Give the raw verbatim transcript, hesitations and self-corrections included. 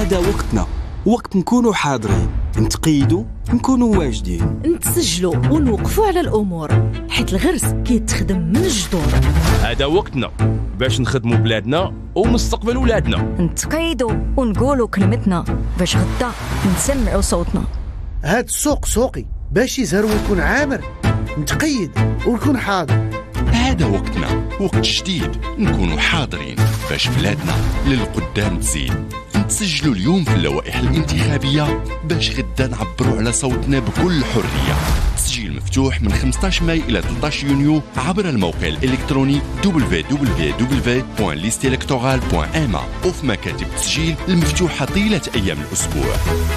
هذا وقتنا، وقت نكونوا حاضرين، نتقيدوا، نكونوا واجدين، نتسجلوا ونوقفوا على الأمور، حيت الغرس كيتخدم من الجذور. هذا وقتنا باش نخدموا بلادنا ومستقبل ولادنا، نتقيدوا ونقولوا كلمتنا باش غدا نسمعوا صوتنا. هاد السوق سوقي باش يزهر ويكون عامر، نتقيد ونكون حاضر. هذا وقتنا، وقت جديد نكونوا حاضرين باش بلادنا للقدام تزيد. نتسجلوا اليوم في اللوائح الانتخابية باش غدا نعبروا على صوتنا بكل حرية. تسجيل مفتوح من خمسطاش ماي إلى ثلاثطاش يونيو عبر الموقع الإلكتروني دبليو دبليو دبليو دوت ليست إلكتورال دوت إم إيه وفي مكاتب التسجيل المفتوحة طيلة أيام الأسبوع.